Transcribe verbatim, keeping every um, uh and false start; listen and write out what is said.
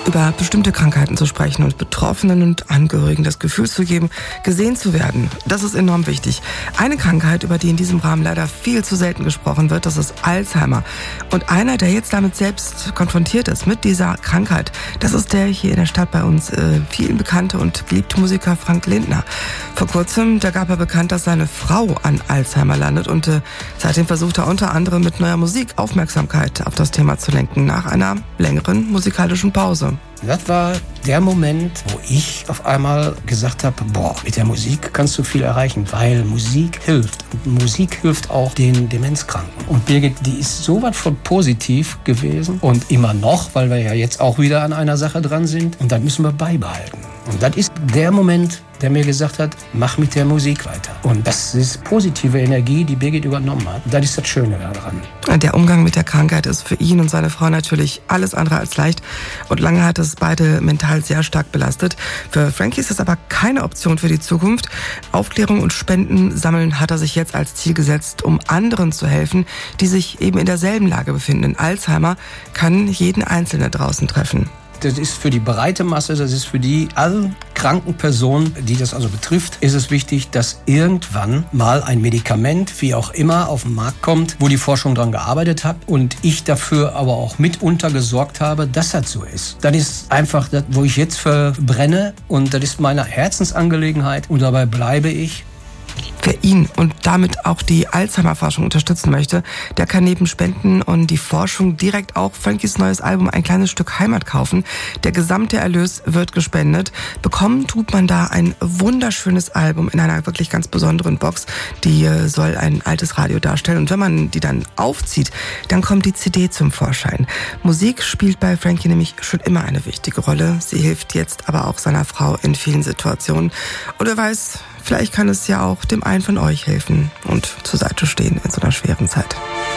über bestimmte Krankheiten zu sprechen und Betroffenen und Angehörigen das Gefühl zu geben, gesehen zu werden. Das ist enorm wichtig. Eine Krankheit, über die in diesem Rahmen leider viel zu selten gesprochen wird, das ist Alzheimer. Und einer, der jetzt damit selbst konfrontiert ist, mit dieser Krankheit, das ist der hier in der Stadt bei uns äh, vielen bekannte und geliebte Musiker Frank Lindner. Vor kurzem, da gab er bekannt, dass seine Frau an Alzheimer landet und äh, seitdem versucht er unter anderem mit neuer Musik Aufmerksamkeit auf das Thema zu lenken, nach einer längeren musikalischen Pause. Das war der Moment, wo ich auf einmal gesagt habe, boah, mit der Musik kannst du viel erreichen, weil Musik hilft. Und Musik hilft auch den Demenzkranken. Und Birgit, die ist sowas von positiv gewesen und immer noch, weil wir ja jetzt auch wieder an einer Sache dran sind. Und das müssen wir beibehalten. Und das ist der Moment, der mir gesagt hat, mach mit der Musik weiter. Und das ist positive Energie, die Birgit übernommen hat. Das ist das Schöne daran. Der Umgang mit der Krankheit ist für ihn und seine Frau natürlich alles andere als leicht. Und lange hat es beide mental sehr stark belastet. Für Frankie ist das aber keine Option für die Zukunft. Aufklärung und Spenden sammeln hat er sich jetzt als Ziel gesetzt, um anderen zu helfen, die sich eben in derselben Lage befinden. Alzheimer kann jeden Einzelnen draußen treffen. Das ist für die breite Masse, das ist für die allen kranken Personen, die das also betrifft, ist es wichtig, dass irgendwann mal ein Medikament, wie auch immer, auf den Markt kommt, wo die Forschung dran gearbeitet hat und ich dafür aber auch mitunter gesorgt habe, dass das so ist. Das ist einfach das, wo ich jetzt verbrenne und das ist meine Herzensangelegenheit und dabei bleibe ich. Wer ihn und damit auch die Alzheimer-Forschung unterstützen möchte, der kann neben Spenden und die Forschung direkt auch Frankies neues Album Ein kleines Stück Heimat kaufen. Der gesamte Erlös wird gespendet. Bekommen tut man da ein wunderschönes Album in einer wirklich ganz besonderen Box. Die soll ein altes Radio darstellen. Und wenn man die dann aufzieht, dann kommt die C D zum Vorschein. Musik spielt bei Frankie nämlich schon immer eine wichtige Rolle. Sie hilft jetzt aber auch seiner Frau in vielen Situationen. Und wer weiß, vielleicht kann es ja auch dem einen von euch helfen und zur Seite stehen in so einer schweren Zeit.